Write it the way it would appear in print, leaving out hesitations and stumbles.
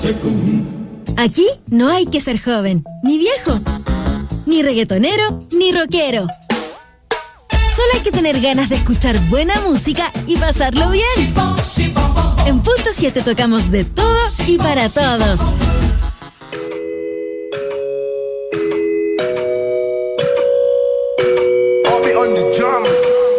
Aquí no hay que ser joven, ni viejo, ni reggaetonero, ni rockero. Solo hay que tener ganas de escuchar buena música y pasarlo bien. En Punto 7 tocamos de todo y para todos. I'll be on the drums.